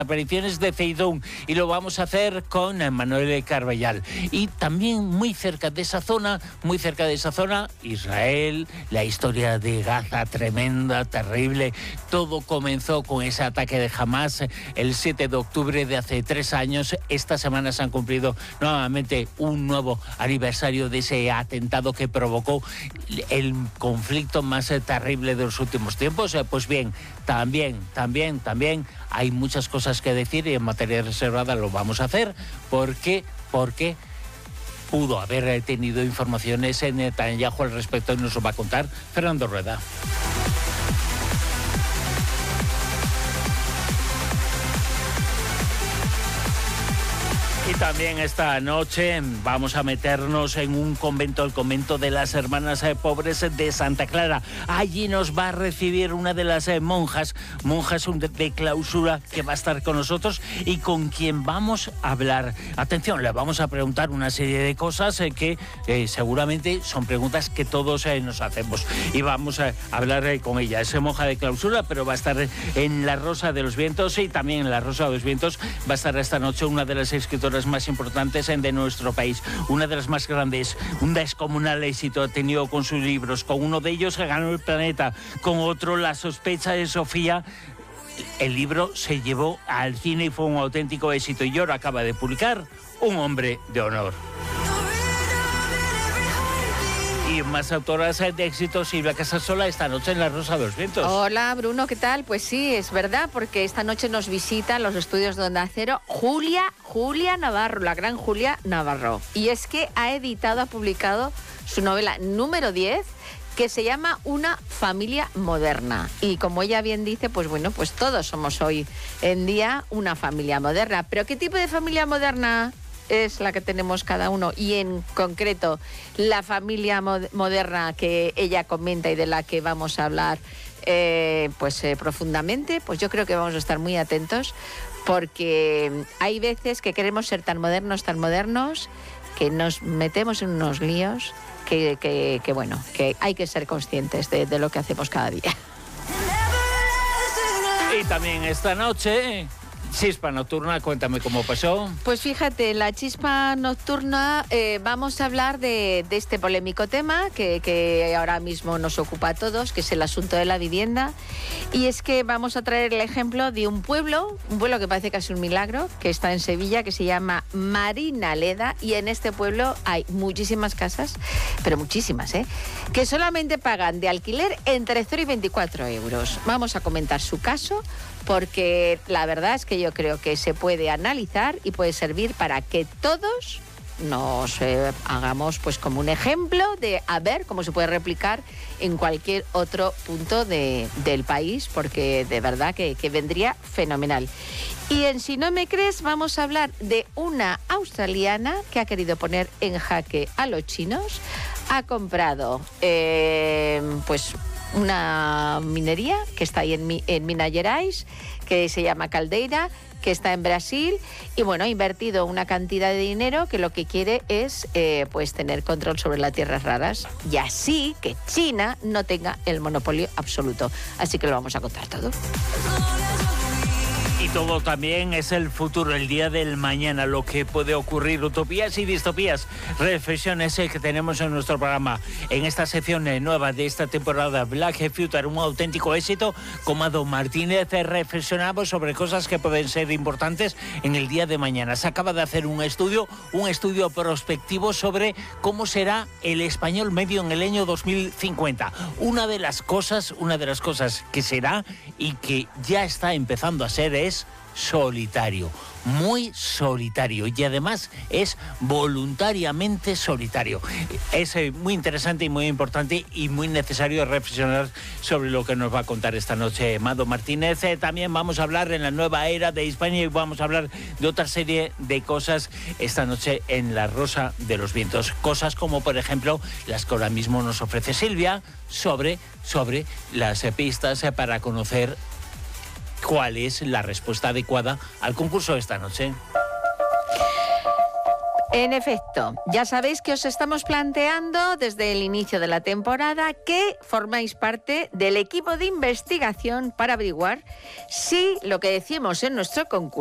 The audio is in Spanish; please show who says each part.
Speaker 1: apariciones de Ceidún, y lo vamos a hacer con Manuel Carballal. Y también muy cerca de esa zona, Israel, la historia de Gaza, tremenda, terrible. Todo comenzó con ese ataque de Hamás el 7 de octubre de hace 3 años. Esta semana se han cumplido nuevamente un nuevo aniversario de ese atentado que provocó el conflicto más terrible de los últimos tiempos. Pues bien, también hay muchas cosas que decir, y en materia reservada lo vamos a hacer porque pudo haber tenido informaciones en Netanyahu al respecto, y nos lo va a contar Fernando Rueda. Y también esta noche vamos a meternos en un convento, el convento de las Hermanas Pobres de Santa Clara. Allí nos va a recibir una de las monjas de clausura, que va a estar con nosotros y con quien vamos a hablar. Atención, le vamos a preguntar una serie de cosas que seguramente son preguntas que todos nos hacemos. Y vamos a hablar con ella. Es monja de clausura, pero va a estar en La Rosa de los Vientos, y también en La Rosa de los Vientos va a estar esta noche una de las escritoras más importantes de nuestro país, una de las más grandes, un descomunal éxito ha tenido con sus libros. Con uno de ellos ganó el Planeta, con otro La sospecha de Sofía. El libro se llevó al cine y fue un auténtico éxito, y ahora acaba de publicar Un hombre de honor. Y más autoras de éxito, Silvia Casasola, esta noche en La Rosa de los Vientos.
Speaker 2: Hola, Bruno, ¿qué tal? Pues sí, es verdad, porque esta noche nos visita en los estudios de Onda Cero Julia Navarro, la gran Julia Navarro. Y es que ha publicado su novela número 10, que se llama Una familia moderna. Y como ella bien dice, pues bueno, pues todos somos hoy en día una familia moderna. ¿Pero qué tipo de familia moderna es la que tenemos cada uno? Y en concreto, la moderna que ella comenta y de la que vamos a hablar profundamente, pues yo creo que vamos a estar muy atentos, porque hay veces que queremos ser tan modernos, que nos metemos en unos líos que hay que ser conscientes de lo que hacemos cada día.
Speaker 1: Y también esta noche, Chispa Nocturna, cuéntame cómo pasó.
Speaker 2: Pues fíjate, la Chispa Nocturna, vamos a hablar de este polémico tema que ahora mismo nos ocupa a todos, que es el asunto de la vivienda. Y es que vamos a traer el ejemplo de un pueblo que parece casi un milagro, que está en Sevilla, que se llama Marinaleda, y en este pueblo hay muchísimas casas, pero muchísimas, que solamente pagan de alquiler entre 0 y 24 euros. Vamos a comentar su caso, porque la verdad es que yo creo que se puede analizar y puede servir para que todos nos hagamos pues como un ejemplo de a ver cómo se puede replicar en cualquier otro punto del país, porque de verdad que vendría fenomenal. Y en Si no me crees, vamos a hablar de una australiana que ha querido poner en jaque a los chinos. Ha comprado una minería que está ahí en Minas Gerais, que se llama Caldeira, que está en Brasil, y bueno, ha invertido una cantidad de dinero que lo que quiere es tener control sobre las tierras raras, y así que China no tenga el monopolio absoluto. Así que lo vamos a contar todo.
Speaker 1: Y todo también es el futuro, el día del mañana, lo que puede ocurrir, utopías y distopías, reflexiones que tenemos en nuestro programa. En esta sección nueva de esta temporada, Black Future, un auténtico éxito, con Mado Martínez reflexionamos sobre cosas que pueden ser importantes en el día de mañana. Se acaba de hacer un estudio prospectivo sobre cómo será el español medio en el año 2050. Una de las cosas que será y que ya está empezando a ser es solitario, muy solitario, y además es voluntariamente solitario. Es muy interesante y muy importante y muy necesario reflexionar sobre lo que nos va a contar esta noche Mado Martínez. También vamos a hablar en la nueva era de España, y vamos a hablar de otra serie de cosas esta noche en La Rosa de los Vientos. Cosas como, por ejemplo, las que ahora mismo nos ofrece Silvia sobre las pistas para conocer cuál es la respuesta adecuada al concurso de esta noche.
Speaker 2: En efecto, ya sabéis que os estamos planteando desde el inicio de la temporada que formáis parte del equipo de investigación para averiguar si lo que decimos en nuestro concurso